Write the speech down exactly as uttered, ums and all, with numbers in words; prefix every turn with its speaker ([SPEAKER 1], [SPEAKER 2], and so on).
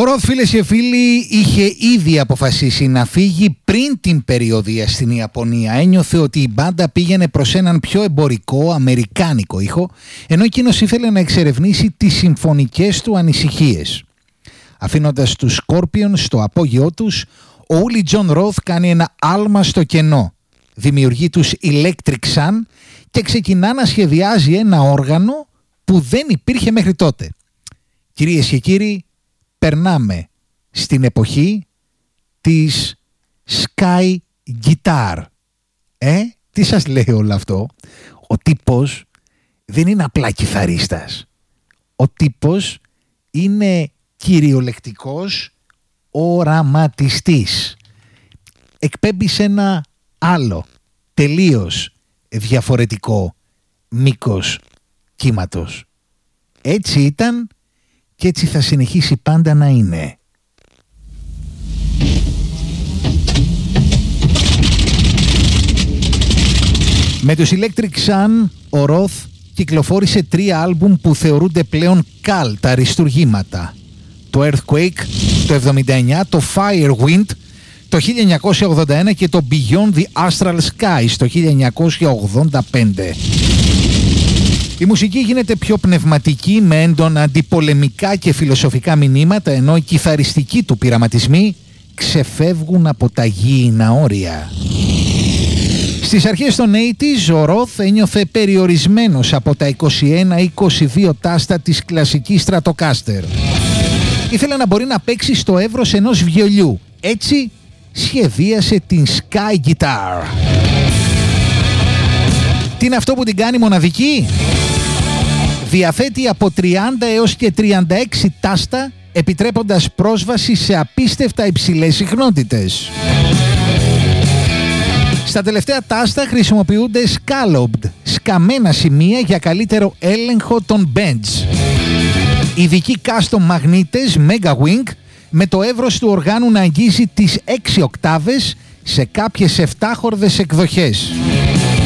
[SPEAKER 1] Roth, φίλες και φίλοι, είχε ήδη αποφασίσει να φύγει πριν την περιοδεία στην Ιαπωνία. Ένιωθε ότι η μπάντα πήγαινε προς έναν πιο εμπορικό, αμερικάνικο ήχο, ενώ εκείνος ήθελε να εξερευνήσει τις συμφωνικές του ανησυχίες. Αφήνοντας τους Scorpions στο απόγειό τους, ο Ούλι Τζον Roth κάνει ένα άλμα στο κενό. Δημιουργεί τους Electric Sun και ξεκινά να σχεδιάζει ένα όργανο που δεν υπήρχε μέχρι τότε. Κυρίες και κύριοι, περνάμε στην εποχή της Sky Guitar. Ε, τι σας λέει όλο αυτό? Ο τύπος δεν είναι απλά κιθαρίστας. Ο τύπος είναι κυριολεκτικός οραματιστής. Εκπέμπει σε ένα άλλο, τελείως διαφορετικό μήκος κύματος. Έτσι ήταν και έτσι θα συνεχίσει πάντα να είναι. Με τους Electric Sun, ο Roth κυκλοφόρησε τρία άλμπουμ που θεωρούνται πλέον cult αριστουργήματα. Το Earthquake το εβδομήντα εννιά, το Firewind το χίλια εννιακόσια ογδόντα ένα και το Beyond the Astral Skies το χίλια εννιακόσια ογδόντα πέντε. Η μουσική γίνεται πιο πνευματική με έντονα αντιπολεμικά και φιλοσοφικά μηνύματα, ενώ οι κιθαριστικοί του πειραματισμοί ξεφεύγουν από τα γήινα όρια. Στις αρχές των ογδόντα, ο Roth ένιωθε περιορισμένος από τα είκοσι ένα είκοσι δύο τάστα της κλασικής Stratocaster. Ήθελε να μπορεί να παίξει στο εύρος ενός βιολιού. Έτσι σχεδίασε την Sky Guitar. Τι είναι αυτό που την κάνει μοναδική? Διαθέτει από τριάντα έως και τριάντα έξι τάστα, επιτρέποντας πρόσβαση σε απίστευτα υψηλές συχνότητες. Στα τελευταία τάστα χρησιμοποιούνται scalloped, σκαμμένα σημεία για καλύτερο έλεγχο των bends. Ειδικοί custom μαγνήτες Mega Wing με το εύρος του οργάνου να αγγίζει τις έξι οκτάβες σε κάποιες επτάχορδες εκδοχές.